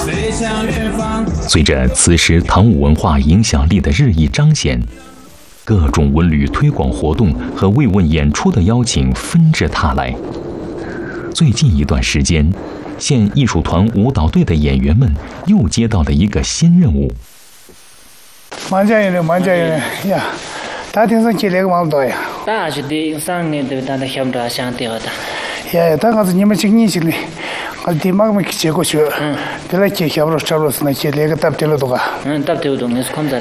随着此时唐舞文化影响力的日益彰显，各种文旅推广活动和慰问演出的邀请纷至沓来。最近一段时间，县艺术团舞蹈队的演员们又接到了一个新任务。 蛮家人呀，大厅上接了个蛮多呀。 大是的，上年的那乡长想掉的。 呀，但是你们今年是的，我地方没接过去，本来接下不了，差不多是那接了个大点了多个。 大点了，你是看着。